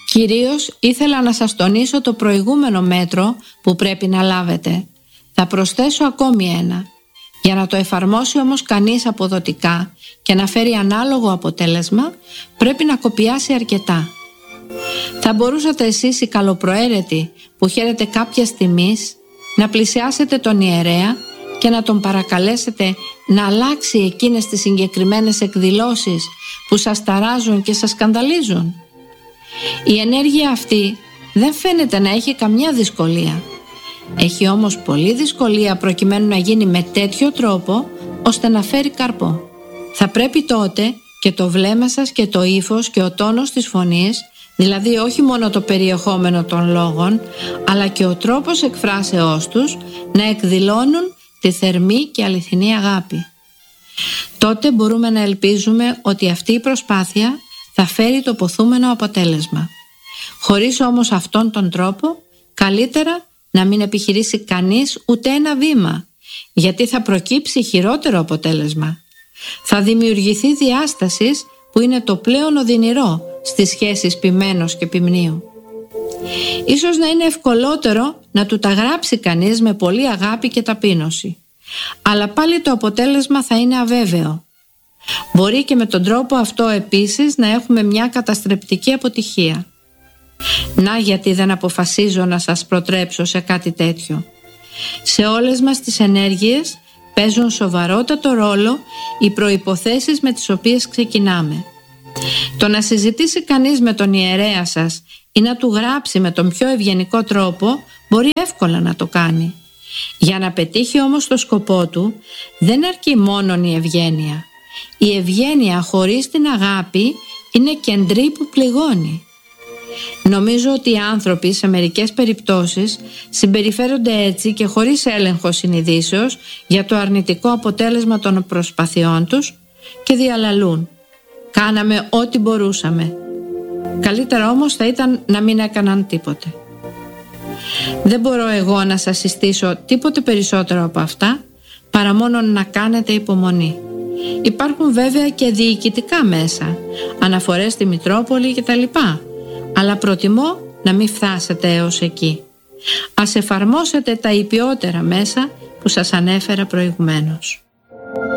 Κυρίως ήθελα να σας τονίσω το προηγούμενο μέτρο που πρέπει να λάβετε. Θα προσθέσω ακόμη ένα. Για να το εφαρμόσει όμως κανείς αποδοτικά και να φέρει ανάλογο αποτέλεσμα, πρέπει να κοπιάσει αρκετά. Θα μπορούσατε εσείς οι καλοπροαίρετοι που χαίρετε κάποιας τιμής να πλησιάσετε τον ιερέα και να τον παρακαλέσετε να αλλάξει εκείνες τις συγκεκριμένες εκδηλώσεις που σας ταράζουν και σας σκανδαλίζουν. Η ενέργεια αυτή δεν φαίνεται να έχει καμιά δυσκολία. Έχει όμως πολλή δυσκολία προκειμένου να γίνει με τέτοιο τρόπο ώστε να φέρει καρπό. Θα πρέπει τότε και το βλέμμα σας και το ύφος και ο τόνος της φωνής, δηλαδή όχι μόνο το περιεχόμενο των λόγων, αλλά και ο τρόπος εκφράσεώς τους, να εκδηλώνουν τη θερμή και αληθινή αγάπη. Τότε μπορούμε να ελπίζουμε ότι αυτή η προσπάθεια θα φέρει το ποθούμενο αποτέλεσμα. Χωρίς όμως αυτόν τον τρόπο, καλύτερα να μην επιχειρήσει κανείς ούτε ένα βήμα, γιατί θα προκύψει χειρότερο αποτέλεσμα. Θα δημιουργηθεί διάσταση που είναι το πλέον οδυνηρό στις σχέσεις ποιμένος και ποιμνίου. Ίσως να είναι ευκολότερο να του τα γράψει κανείς με πολλή αγάπη και ταπείνωση, αλλά πάλι το αποτέλεσμα θα είναι αβέβαιο. Μπορεί και με τον τρόπο αυτό επίσης να έχουμε μια καταστρεπτική αποτυχία. Να γιατί δεν αποφασίζω να σας προτρέψω σε κάτι τέτοιο. Σε όλες μας τις ενέργειες παίζουν σοβαρότατο ρόλο οι προϋποθέσεις με τις οποίες ξεκινάμε. Το να συζητήσει κανείς με τον ιερέα σας ή να του γράψει με τον πιο ευγενικό τρόπο μπορεί εύκολα να το κάνει. Για να πετύχει όμως το σκοπό του δεν αρκεί μόνον η ευγένεια. Η ευγένεια χωρίς την αγάπη είναι κεντρή που πληγώνει. Νομίζω ότι οι άνθρωποι σε μερικές περιπτώσεις συμπεριφέρονται έτσι και χωρίς έλεγχο συνειδήσεως για το αρνητικό αποτέλεσμα των προσπαθειών τους και διαλαλούν. Κάναμε ό,τι μπορούσαμε. Καλύτερα όμως θα ήταν να μην έκαναν τίποτε. Δεν μπορώ εγώ να σας συστήσω τίποτε περισσότερο από αυτά, παρά μόνο να κάνετε υπομονή. Υπάρχουν βέβαια και διοικητικά μέσα, αναφορές στη Μητρόπολη κτλ. Αλλά προτιμώ να μην φτάσετε έως εκεί. Ας εφαρμόσετε τα υπιότερα μέσα που σας ανέφερα προηγουμένως.